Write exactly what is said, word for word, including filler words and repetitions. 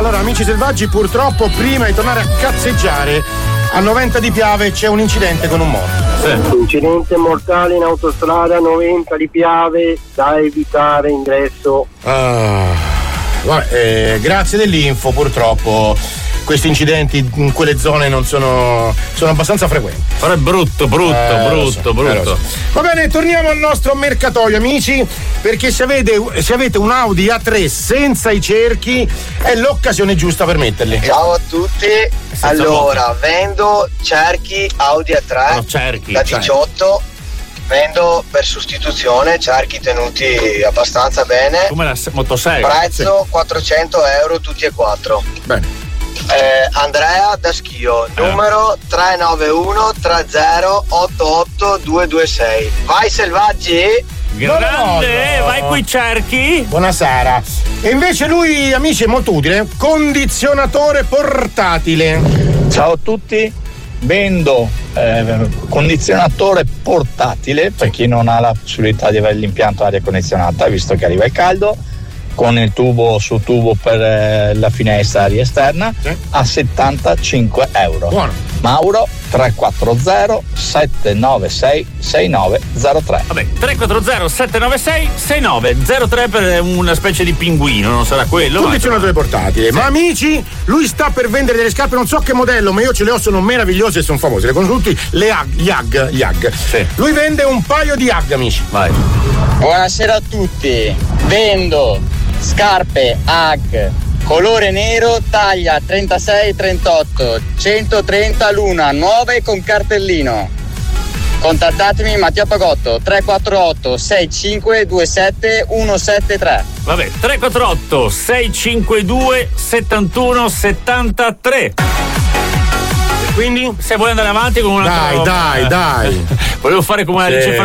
Allora, amici selvaggi, purtroppo prima di tornare a cazzeggiare a Noventa di Piave c'è un incidente con un morto. Sì. Incidente mortale in autostrada Noventa di Piave, da evitare ingresso. Ah, vabbè, eh, grazie dell'info, purtroppo questi incidenti in quelle zone non sono sono abbastanza frequenti. Però è brutto, brutto, eh, brutto, so, brutto. Eh, so. Va bene, torniamo al nostro mercatoio, amici, perché se avete, se avete un Audi A tre senza i cerchi è l'occasione giusta per metterli. Ciao a tutti. Senza allora, moto. vendo cerchi Audi A tre no, cerchi, da cerchi. diciotto. Vendo per sostituzione, cerchi tenuti abbastanza bene. Come la motosegua. Prezzo sì. quattrocento euro tutti e quattro. Bene. Eh, Andrea da Schio, numero tre nove uno tre zero otto otto due due sei. Vai selvaggi! Grande, no, no, no. vai coi cerchi. Buonasera. E invece lui, amici, è molto utile. Condizionatore portatile. Ciao a tutti, vendo eh, condizionatore portatile per chi non ha la possibilità di avere l'impianto aria condizionata, visto che arriva il caldo, con il tubo su tubo per eh, la finestra aria esterna, sì. A settantacinque euro. Buono. Mauro tre quattro zero sette nove sei sei nove zero tre. Vabbè, tre quattro zero sette nove sei sei nove zero tre per una specie di pinguino, non sarà quello. Condizionatore portatile. Sì. Ma amici, lui sta per vendere delle scarpe, non so che modello, ma io ce le ho, sono meravigliose e sono famose. Le conosco tutti, le H, gli H, gli H. Sì. Lui vende un paio di H, amici. Vai. Buonasera a tutti. Vendo scarpe H colore nero, taglia trentasei trentotto, centotrenta l'una, nuove con cartellino. Contattatemi Mattia Pagotto tre quattro otto sei cinque due sette uno sette tre. Vabbè, tre quattro otto sei cinque due settantuno settantatré. Quindi se vuoi andare avanti con una dai dai dai volevo fare come la sì. ricefa